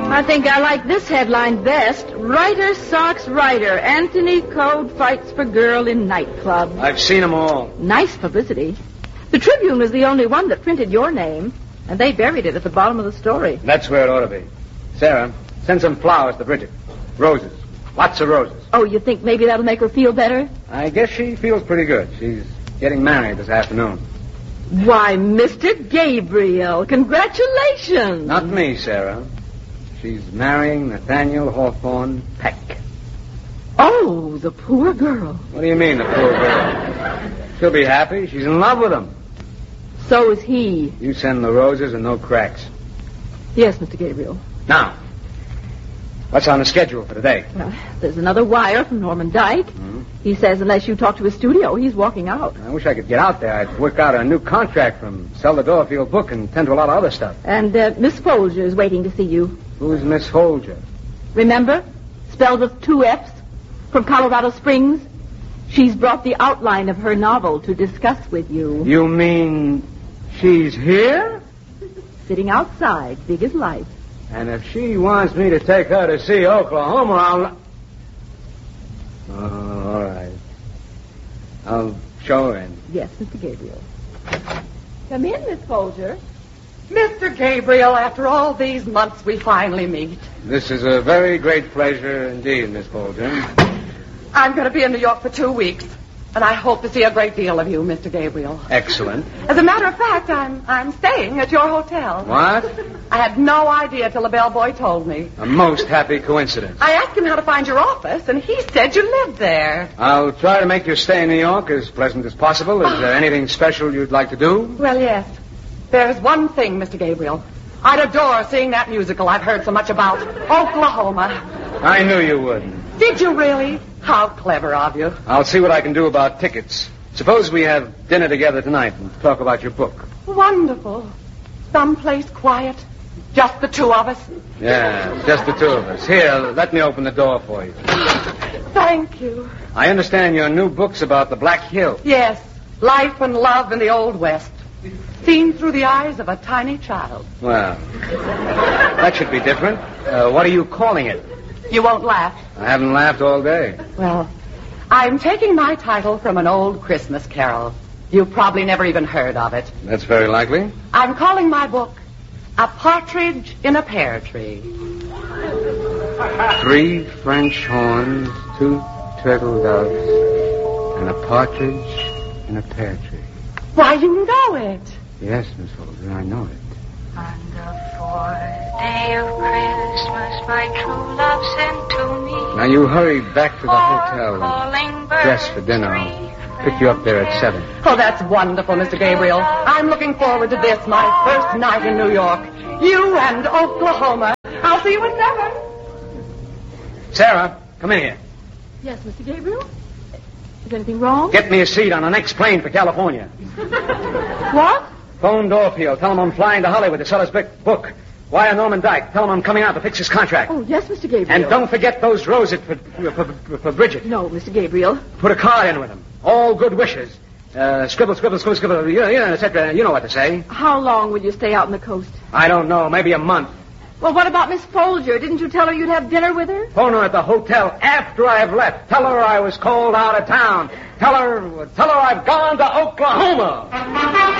I think I like this headline best. Writer socks writer. Anthony Code fights for girl in nightclub. I've seen them all. Nice publicity. The Tribune was the only one that printed your name, and they buried it at the bottom of the story. That's where it ought to be. Sarah, send some flowers to Bridget. Roses. Lots of roses. Oh, you think maybe that'll make her feel better? I guess she feels pretty good. She's getting married this afternoon. Why, Mr. Gabriel, congratulations. Not me, Sarah. She's marrying Nathaniel Hawthorne Peck. Oh, the poor girl. What do you mean, the poor girl? She'll be happy. She's in love with him. So is he. You send the roses and no cracks. Yes, Mr. Gabriel. Now, what's on the schedule for today? There's another wire from Norman Dyke. Mm-hmm. He says unless you talk to his studio, he's walking out. I wish I could get out there. I'd work out a new contract from sell the Dorfield book and tend to a lot of other stuff. And Miss Folger is waiting to see you. Who's Miss Folger? Remember? Spelled with 2 F's. From Colorado Springs. She's brought the outline of her novel to discuss with you. You mean she's here? Sitting outside, big as life. And if she wants me to take her to see Oklahoma, I'll... Oh, all right. I'll show her in. Yes, Mr. Gabriel. Come in, Miss Folger. Mr. Gabriel, after all these months, we finally meet. This is a very great pleasure indeed, Miss Folger. I'm going to be in New York for 2 weeks, and I hope to see a great deal of you, Mr. Gabriel. Excellent. As a matter of fact, I'm staying at your hotel. What? I had no idea till the bellboy told me. A most happy coincidence. I asked him how to find your office, and he said you lived there. I'll try to make your stay in New York as pleasant as possible. Is there anything special you'd like to do? Well, yes. There's one thing, Mr. Gabriel. I'd adore seeing that musical I've heard so much about, Oklahoma. I knew you would. Did you really? How clever of you. I'll see what I can do about tickets. Suppose we have dinner together tonight and talk about your book. Wonderful. Someplace quiet. Just the 2 of us. Yeah, just the 2 of us. Here, let me open the door for you. Thank you. I understand your new book's about the Black Hill. Yes. Life and love in the Old West. Seen through the eyes of a tiny child. Well, that should be different. What are you calling it? You won't laugh. I haven't laughed all day. Well, I'm taking my title from an old Christmas carol. You've probably never even heard of it. That's very likely. I'm calling my book A Partridge in a Pear Tree. 3 French horns, 2 turtle doves, and a partridge in a pear tree. Why, you know it. Yes, Miss Folger, I know it. On the 4th day of Christmas, my true love sent to me. Now you hurry back to the hotel and dress for dinner. I'll pick you up there at 7. Oh, that's wonderful, Mr. Gabriel. I'm looking forward to this, my first night in New York. You and Oklahoma. I'll see you at 7. Sarah, come in here. Yes, Mr. Gabriel? Is anything wrong? Get me a seat on the next plane for California. What? Phone Dorfield. Tell him I'm flying to Hollywood to sell his book. Wire Norman Dyke. Tell him I'm coming out to fix his contract. Oh, yes, Mr. Gabriel. And don't forget those roses for Bridget. No, Mr. Gabriel. Put a card in with them. All good wishes. Scribble, scribble, scribble, scribble, etc. You know what to say. How long will you stay out on the coast? I don't know. Maybe a month. Well, what about Miss Folger? Didn't you tell her you'd have dinner with her? Phone her at the hotel after I have left. Tell her I was called out of town. Tell her I've gone to Oklahoma.